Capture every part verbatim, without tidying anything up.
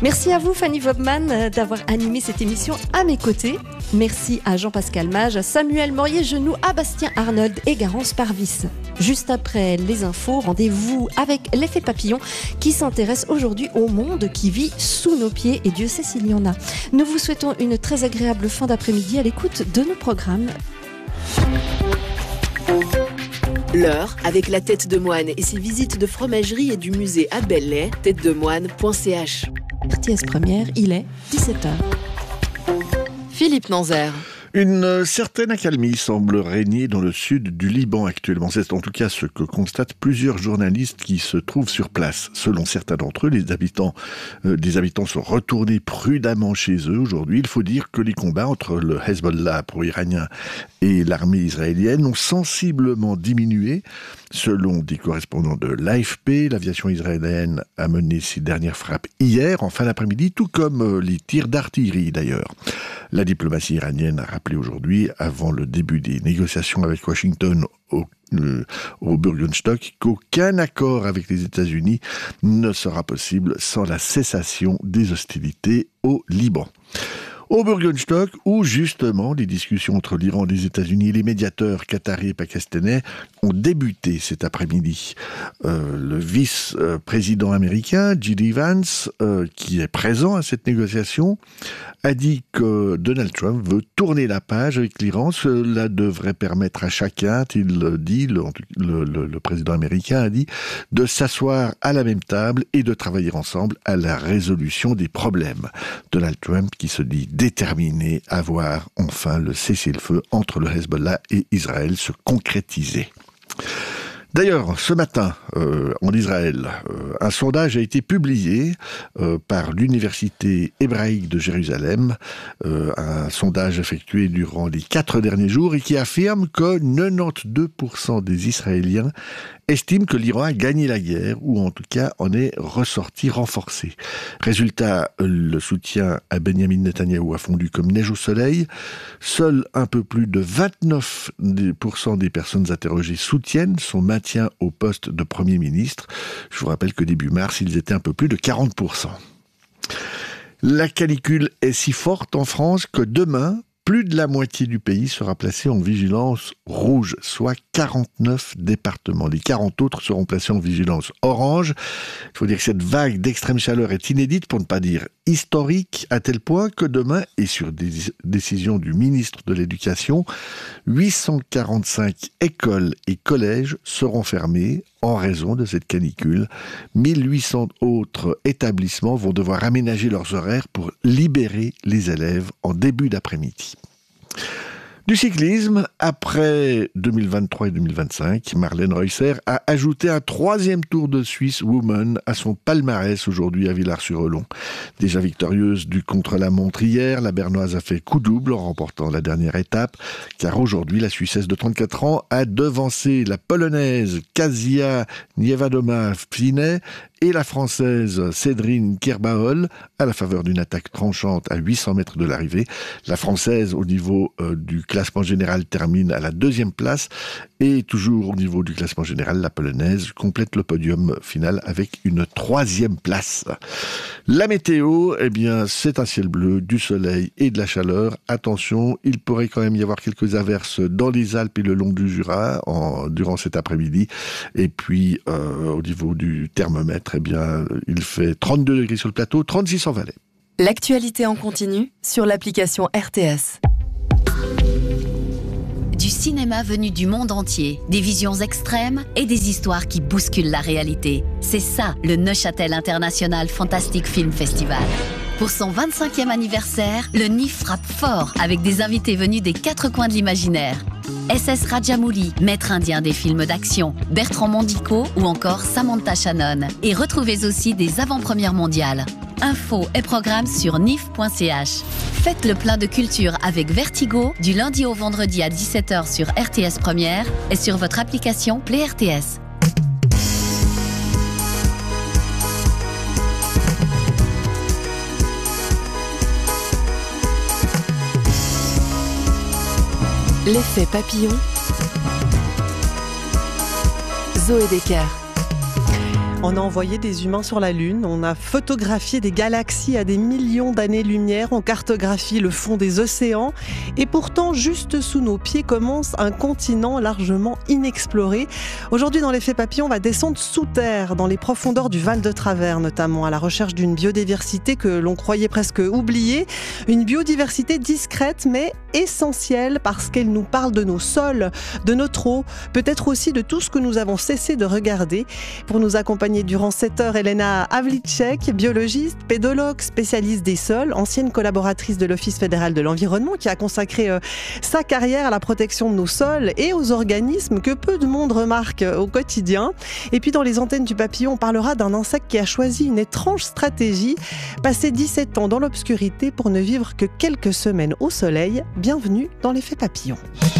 Merci à vous Fanny Wobman d'avoir animé cette émission à mes côtés. Merci à Jean-Pascal Mage, à Samuel Morier-Genoux, à Bastien Arnold et Garance Parvis. Juste après les infos, rendez-vous avec l'effet papillon qui s'intéresse aujourd'hui au monde qui vit sous nos pieds et Dieu sait s'il y en a. Nous vous souhaitons une très agréable fin d'après-midi à l'écoute de nos programmes. L'heure avec la tête de moine et ses visites de fromagerie et du musée à Belley, tête de moine point c h. R T S Première, il est dix-sept heures. Philippe Nanzer. Une certaine accalmie semble régner dans le sud du Liban actuellement. C'est en tout cas ce que constatent plusieurs journalistes qui se trouvent sur place. Selon certains d'entre eux, les habitants, euh, des habitants sont retournés prudemment chez eux aujourd'hui. Il faut dire que les combats entre le Hezbollah pro-iranien et l'armée israélienne ont sensiblement diminué. Selon des correspondants de l'A F P, l'aviation israélienne a mené ses dernières frappes hier, en fin d'après-midi, tout comme les tirs d'artillerie d'ailleurs. La diplomatie iranienne a rappelé aujourd'hui, avant le début des négociations avec Washington au, euh, au Bürgenstock, qu'aucun accord avec les États-Unis ne sera possible sans la cessation des hostilités au Liban. Au Bürgenstock, où justement les discussions entre l'Iran, les États-Unis et les médiateurs qataris et pakistanais ont débuté cet après-midi. Euh, le vice-président américain, J D Vance, euh, qui est présent à cette négociation, a dit que Donald Trump veut tourner la page avec l'Iran. Cela devrait permettre à chacun, il dit, le, le, le, le président américain a dit, de s'asseoir à la même table et de travailler ensemble à la résolution des problèmes. Donald Trump qui se dit déterminé à voir enfin le cessez-le-feu entre le Hezbollah et Israël se concrétiser. D'ailleurs, ce matin, euh, en Israël, euh, un sondage a été publié euh, par l'Université hébraïque de Jérusalem, euh, un sondage effectué durant les quatre derniers jours et qui affirme que quatre-vingt-douze pour cent des Israéliens estiment que l'Iran a gagné la guerre, ou en tout cas en est ressorti renforcé. Résultat, le soutien à Benjamin Netanyahou a fondu comme neige au soleil. Seul un peu plus de vingt-neuf pour cent des personnes interrogées soutiennent son maintien au poste de Premier ministre. Je vous rappelle que début mars, ils étaient un peu plus de quarante pour cent. La canicule est si forte en France que demain, plus de la moitié du pays sera placé en vigilance rouge, soit quarante-neuf départements. Les quarante autres seront placés en vigilance orange. Il faut dire que cette vague d'extrême chaleur est inédite, pour ne pas dire historique, à tel point que demain, et sur des décisions du ministre de l'Éducation, huit cent quarante-cinq écoles et collèges seront fermés en raison de cette canicule. mille huit cents autres établissements vont devoir aménager leurs horaires pour libérer les élèves en début d'après-midi. Du cyclisme, après deux mille vingt-trois et deux mille vingt-cinq, Marlène Reusser a ajouté un troisième Tour de Suisse Women à son palmarès aujourd'hui à Villars-sur-Olon. Déjà victorieuse du contre-la-montre hier, la Bernoise a fait coup double en remportant la dernière étape, car aujourd'hui la Suissesse de trente-quatre ans a devancé la Polonaise Kasia Niewiadoma-Finet et la Française Cédrine Kerbaol à la faveur d'une attaque tranchante à huit cents mètres de l'arrivée. La Française, au niveau euh, du classement général, termine à la deuxième place et toujours au niveau du classement général, la Polonaise complète le podium final avec une troisième place. La météo, eh bien, c'est un ciel bleu, du soleil et de la chaleur. Attention, il pourrait quand même y avoir quelques averses dans les Alpes et le long du Jura en, durant cet après-midi. Et puis, euh, au niveau du thermomètre, eh bien, il fait trente-deux degrés sur le plateau, trente-six en Valais. L'actualité en continu sur l'application R T S. Du cinéma venu du monde entier, des visions extrêmes et des histoires qui bousculent la réalité. C'est ça, le Neuchâtel International Fantastic Film Festival. Pour son vingt-cinquième anniversaire, le N I F frappe fort avec des invités venus des quatre coins de l'imaginaire. S S Rajamouli, maître indien des films d'action, Bertrand Mondico ou encore Samantha Shannon. Et retrouvez aussi des avant-premières mondiales. Infos et programmes sur N I F point C H. Faites le plein de culture avec Vertigo du lundi au vendredi à dix-sept heures sur R T S Première et sur votre application Play R T S. L'effet papillon. Zoé Decker. On a envoyé des humains sur la Lune, on a photographié des galaxies à des millions d'années-lumière, on cartographie le fond des océans et pourtant, juste sous nos pieds commence un continent largement inexploré. Aujourd'hui, dans l'effet papillon, on va descendre sous terre, dans les profondeurs du Val de Travers notamment, à la recherche d'une biodiversité que l'on croyait presque oubliée. Une biodiversité discrète mais essentielle parce qu'elle nous parle de nos sols, de notre eau, peut-être aussi de tout ce que nous avons cessé de regarder. Pour nous accompagner durant cette heure, Elena Havlicek, biologiste, pédologue, spécialiste des sols, ancienne collaboratrice de l'Office fédéral de l'environnement qui a consacré euh, sa carrière à la protection de nos sols et aux organismes que peu de monde remarque euh, au quotidien. Et puis dans les antennes du papillon, on parlera d'un insecte qui a choisi une étrange stratégie, passer dix-sept ans dans l'obscurité pour ne vivre que quelques semaines au soleil. Bienvenue dans l'effet papillon.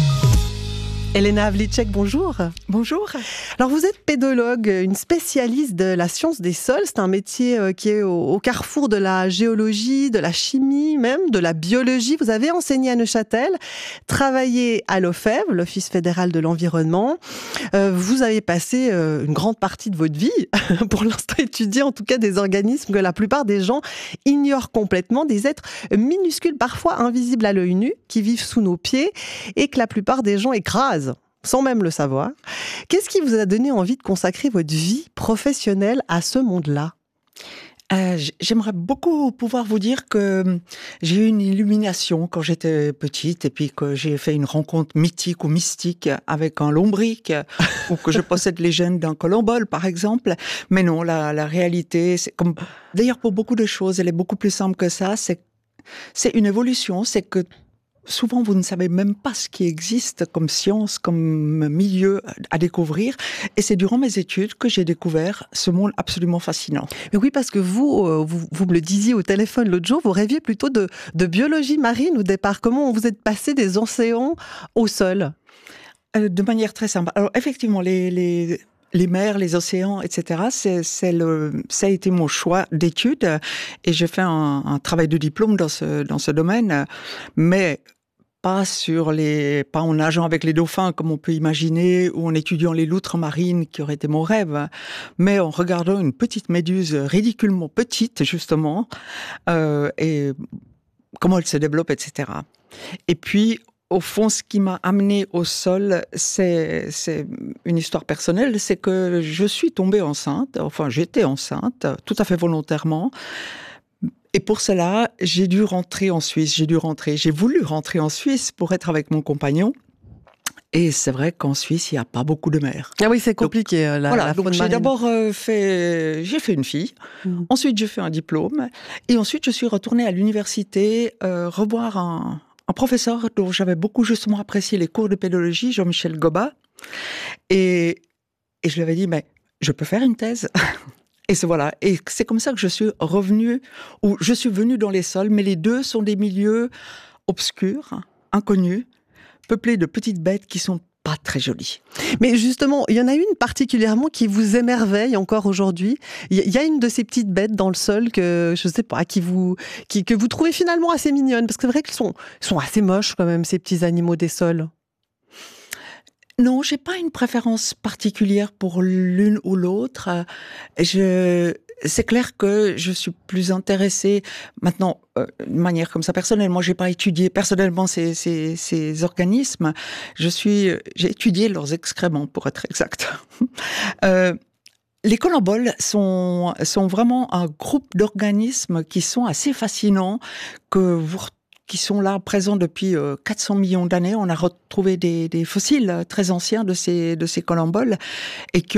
Elena Havlicek, bonjour. Bonjour. Alors vous êtes pédologue, une spécialiste de la science des sols. C'est un métier qui est au carrefour de la géologie, de la chimie, même de la biologie. Vous avez enseigné à Neuchâtel, travaillé à l'O F E V, l'Office fédéral de l'environnement. Vous avez passé une grande partie de votre vie, pour l'instant étudier en tout cas des organismes que la plupart des gens ignorent complètement, des êtres minuscules, parfois invisibles à l'œil nu, qui vivent sous nos pieds et que la plupart des gens écrasent sans même le savoir. Qu'est-ce qui vous a donné envie de consacrer votre vie professionnelle à ce monde-là ? Euh, j'aimerais beaucoup pouvoir vous dire que j'ai eu une illumination quand j'étais petite et puis que j'ai fait une rencontre mythique ou mystique avec un lombric ou que je possède les gènes d'un colombole, par exemple. Mais non, la, la réalité, c'est comme, d'ailleurs pour beaucoup de choses, elle est beaucoup plus simple que ça. C'est, c'est une évolution, c'est que souvent, vous ne savez même pas ce qui existe comme science, comme milieu à découvrir. Et c'est durant mes études que j'ai découvert ce monde absolument fascinant. Mais oui, parce que vous, euh, vous, vous me le disiez au téléphone l'autre jour, vous rêviez plutôt de, de biologie marine au départ. Comment vous êtes passé des océans au sol ? euh, De manière très simple. Alors, effectivement, les... les... Les mers, les océans, et cetera, c'est, c'est le, ça a été mon choix d'études et j'ai fait un, un travail de diplôme dans ce, dans ce domaine, mais pas sur les, pas en nageant avec les dauphins comme on peut imaginer ou en étudiant les loutres marines qui aurait été mon rêve, mais en regardant une petite méduse ridiculement petite justement euh, et comment elle se développe, et cetera. Et puis au fond, ce qui m'a amenée au sol, c'est, c'est une histoire personnelle, c'est que je suis tombée enceinte, enfin j'étais enceinte, tout à fait volontairement. Et pour cela, j'ai dû rentrer en Suisse, j'ai dû rentrer, j'ai voulu rentrer en Suisse pour être avec mon compagnon. Et c'est vrai qu'en Suisse, il n'y a pas beaucoup de mer. Ah oui, c'est compliqué, donc, la, voilà, la faune donc j'ai marine. d'abord euh, fait, j'ai fait une fille, mmh. ensuite j'ai fait un diplôme, et ensuite je suis retournée à l'université euh, revoir un... un professeur dont j'avais beaucoup justement apprécié les cours de pédologie, Jean-Michel Goba, et, et je lui avais dit, mais je peux faire une thèse. Et c'est voilà, et c'est comme ça que je suis revenue, ou je suis venue dans les sols, mais les deux sont des milieux obscurs, inconnus, peuplés de petites bêtes qui sont pas très jolies. Mais justement, il y en a une particulièrement qui vous émerveille encore aujourd'hui. Il y a une de ces petites bêtes dans le sol que, je sais pas, qui vous, qui, que vous trouvez finalement assez mignonne, parce que c'est vrai qu'ils sont, sont assez moches quand même, ces petits animaux des sols. Non, j'ai pas une préférence particulière pour l'une ou l'autre. Je, c'est clair que je suis plus intéressée maintenant, euh, de manière comme ça personnelle. Moi, j'ai pas étudié personnellement ces, ces, ces organismes. Je suis, j'ai étudié leurs excréments, pour être exact. euh, Les colomboles sont, sont vraiment un groupe d'organismes qui sont assez fascinants, que vous qui sont là présents depuis euh, quatre cents millions d'années. On a retrouvé des, des fossiles très anciens de ces, de ces colomboles et qui